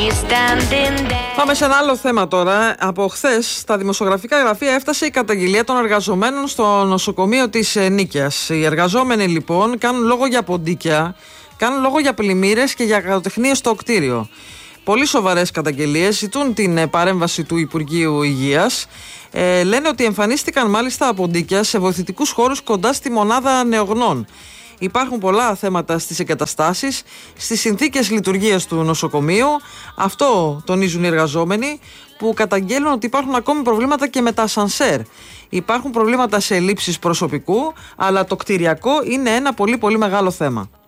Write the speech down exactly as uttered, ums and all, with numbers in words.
Πάμε σε ένα άλλο θέμα τώρα. Από χθες στα δημοσιογραφικά γραφεία έφτασε η καταγγελία των εργαζομένων στο νοσοκομείο της Νίκαιας. Οι εργαζόμενοι λοιπόν κάνουν λόγο για ποντίκια, κάνουν λόγο για πλημμύρες και για κακοτεχνίες στο κτίριο. Πολύ σοβαρές καταγγελίες, ζητούν την παρέμβαση του Υπουργείου Υγείας. Ε, λένε ότι εμφανίστηκαν μάλιστα ποντίκια σε βοηθητικούς χώρους κοντά στη μονάδα νεογνών. Υπάρχουν πολλά θέματα στις εγκαταστάσεις, στις συνθήκες λειτουργίας του νοσοκομείου. Αυτό τονίζουν οι εργαζόμενοι, που καταγγέλνουν ότι υπάρχουν ακόμη προβλήματα και με τα ασανσέρ. Υπάρχουν προβλήματα σε ελλείψεις προσωπικού, αλλά το κτηριακό είναι ένα πολύ πολύ μεγάλο θέμα.